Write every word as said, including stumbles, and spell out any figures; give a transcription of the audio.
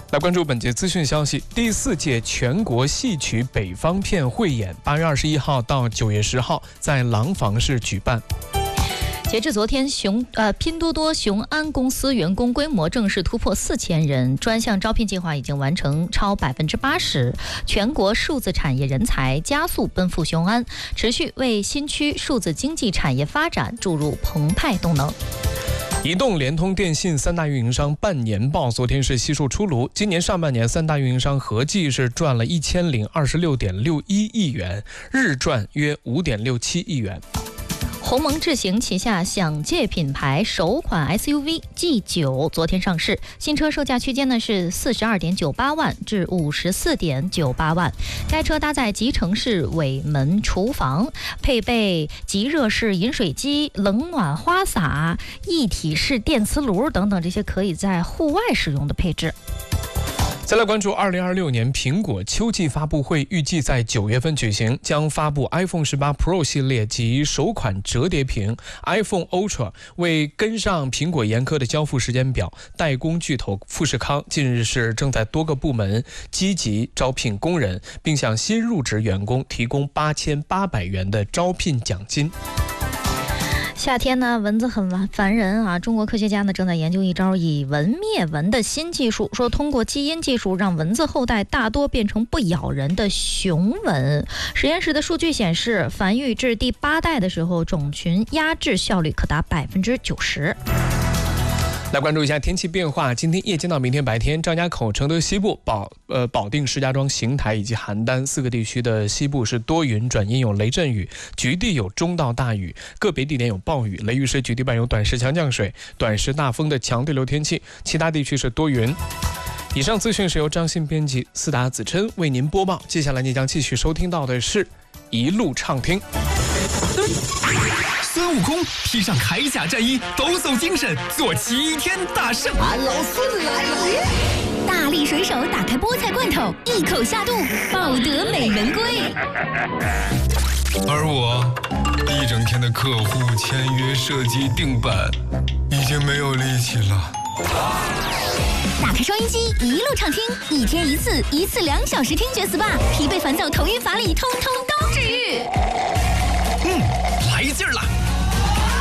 来关注本节资讯消息，第四届全国戏曲北方片汇演八月二十一号到九月十号在廊坊市举办。 截至昨天，雄呃拼多多雄安公司员工规模正式突破四千人，专项招聘计划已经完成超百分之八十，全国数字产业人才加速奔赴雄安，持续为新区数字经济产业发展注入澎湃动能。 移动、联通、电信三大运营商半年报昨天是悉数出炉，今年上半年三大运营商合计是赚了一千零二十六点六一亿元，日赚约五点六七亿元。 鸿蒙智行旗下享界品牌首款 S U V G 九昨天上市，新车售价区间呢是四十二点九八万至五十四点九八万。该车搭载集成式尾门厨房，配备极热式饮水机、冷暖花洒、一体式电磁炉等等这些可以在户外使用的配置。 再来关注二零二六年苹果秋季发布会，预计在九月份举行，将发布 iPhone 十八 Pro 系列及首款折叠屏 iPhone Ultra。为跟上苹果严苛的交付时间表，代工巨头富士康近日是正在多个部门积极招聘工人，并向新入职员工提供八千八百元的招聘奖金。 夏天呢，蚊子很烦人啊！中国科学家呢正在研究一招以蚊灭蚊的新技术，说通过基因技术让蚊子后代大多变成不咬人的雄蚊。实验室的数据显示，繁育至第八代的时候，种群压制效率可达百分之九十。 来关注一下天气变化，今天夜间到明天白天，张家口、承德西部、保呃保定、石家庄、邢台以及邯郸四个地区的西部是多云转阴有雷阵雨，局地有中到大雨，个别地点有暴雨，雷雨时局地伴有短时强降水、短时大风的强对流天气，其他地区是多云。以上资讯是由张信编辑，思达子琛为您播报。接下来你将继续收听到的是一路畅听。 孙悟空披上铠甲战衣，抖擞精神，做齐天大圣。 俺老孙来了！ 大力水手打开菠菜罐头，一口下肚，抱得美人归。 而我一整天的客户签约、设计、定版，已经没有力气了。 打开收音机，一路畅听，一天一次，一次两小时听觉 S P A， 疲惫烦躁、头晕乏力，通通都治愈。 嗯，来劲儿了！